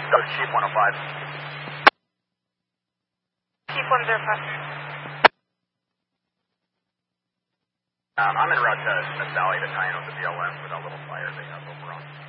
That was Chief 105. Chief 105. I'm en route to Smith Valley to tie in with the BLM for that little fire they have over on